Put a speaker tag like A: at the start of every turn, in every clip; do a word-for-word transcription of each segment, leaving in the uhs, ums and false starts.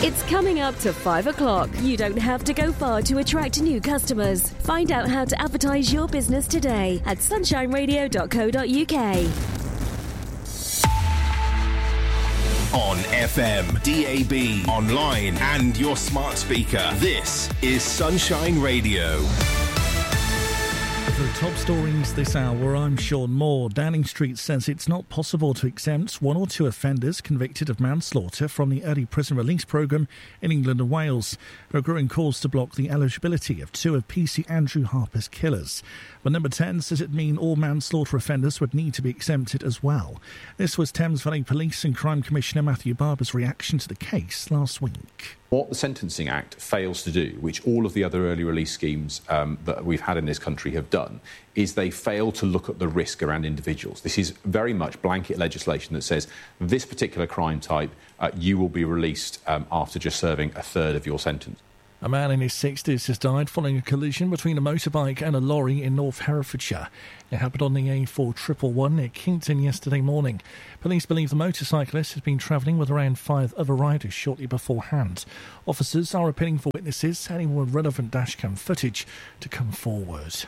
A: It's coming up to five o'clock. You don't have to go far to attract new customers. Find out how to advertise your business today at sunshine radio dot co dot uk.
B: On F M, D A B, online and your smart speaker. This is Sunshine Radio.
C: For the top stories this hour, I'm Sean Moore. Downing Street says it's not possible to exempt one or two offenders convicted of manslaughter from the early prison release programme in England and Wales. There are growing calls to block the eligibility of two of P C Andrew Harper's killers. But Number ten says it mean all manslaughter offenders would need to be exempted as well. This was Thames Valley Police and Crime Commissioner Matthew Barber's reaction to the case last week.
D: What the Sentencing Act fails to do, which all of the other early release schemes um, that we've had in this country have done, is they fail to look at the risk around individuals. This is very much blanket legislation that says this particular crime type, uh, you will be released um, after just serving a third of your sentence.
C: A man in his sixties has died following a collision between a motorbike and a lorry in North Herefordshire. It happened on the A four one one near Kington yesterday morning. Police believe the motorcyclist had been travelling with around five other riders shortly beforehand. Officers are appealing for witnesses, anyone with relevant dashcam footage to come forward.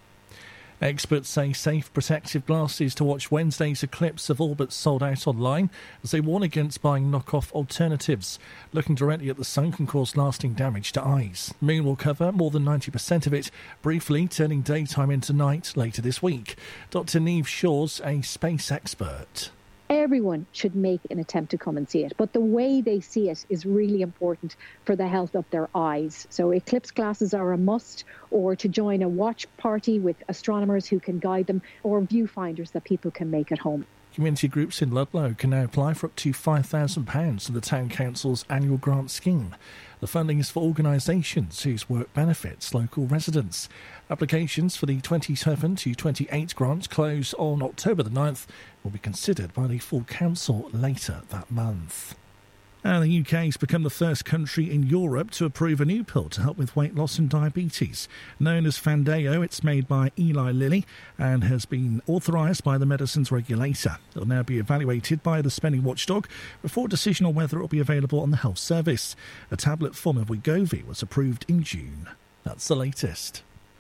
C: Experts say safe protective glasses to watch Wednesday's eclipse have all but sold out online as they warn against buying knockoff alternatives. Looking directly at the sun can cause lasting damage to eyes. The moon will cover more than ninety percent of it, briefly turning daytime into night later this week. Doctor Niamh Shaw's a space expert.
E: Everyone should make an attempt to come and see it, but the way they see it is really important for the health of their eyes. So eclipse glasses are a must, or to join a watch party with astronomers who can guide them, or viewfinders that people can make at home.
C: Community groups in Ludlow can now apply for up to five thousand pounds to the Town Council's annual grant scheme. The funding is for organisations whose work benefits local residents. Applications for the twenty-seven to twenty-eight grant close on October the ninth will be considered by the full council later that month. And the U K has become the first country in Europe to approve a new pill to help with weight loss and diabetes. Known as Fandeo, it's made by Eli Lilly and has been authorised by the medicines regulator. It will now be evaluated by the spending watchdog before a decision on whether it will be available on the health service. A tablet form of Wegovy was approved in June. That's the latest.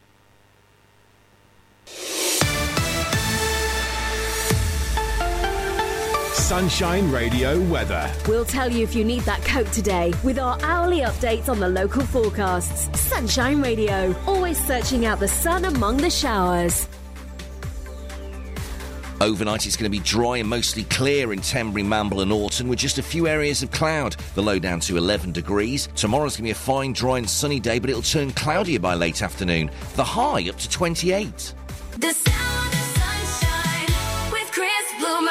B: Sunshine Radio weather.
A: We'll tell you if you need that coat today with our hourly updates on the local forecasts. Sunshine Radio, always searching out the sun among the showers.
F: Overnight it's going to be dry and mostly clear in Tenbury, Mamble and Orton with just a few areas of cloud. The low down to eleven degrees. Tomorrow's going to be a fine, dry and sunny day, but it'll turn cloudier by late afternoon. The high up to twenty-eight.
G: The sound of sunshine with Chris Bloomer.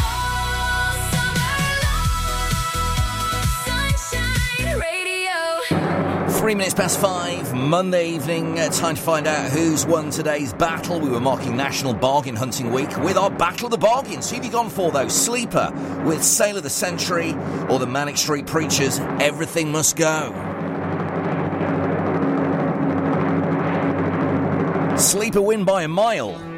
F: Three minutes past five, Monday evening. Uh, time to find out who's won today's battle. We were marking National Bargain Hunting Week with our Battle of the Bargains. Who have you gone for, though? Sleeper with Sale of the Century or the Manic Street Preachers? Everything Must Go. Sleeper win by a mile.